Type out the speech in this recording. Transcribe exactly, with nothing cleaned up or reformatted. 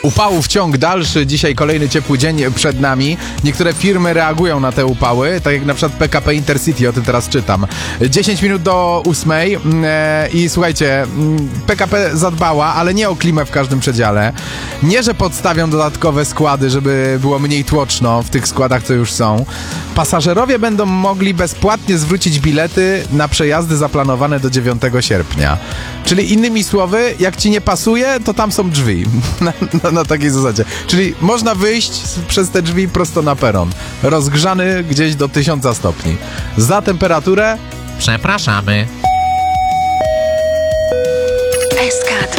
Upałów ciąg dalszy, dzisiaj kolejny ciepły dzień przed nami. Niektóre firmy reagują na te upały, tak jak na przykład P K P Intercity, o tym teraz czytam. dziesięć minut do ósmej e, i słuchajcie, P K P zadbała, ale nie o klimę w każdym przedziale. Nie, że podstawią dodatkowe składy, żeby było mniej tłoczno w tych składach, co już są. Pasażerowie będą mogli bezpłatnie zwrócić bilety na przejazdy zaplanowane do dziewiątego sierpnia. Czyli innymi słowy, jak ci nie pasuje, to tam są drzwi. Na, na, na takiej zasadzie. Czyli można wyjść przez te drzwi prosto na peron. Rozgrzany gdzieś do tysiąca stopni. Za temperaturę Przepraszamy. S K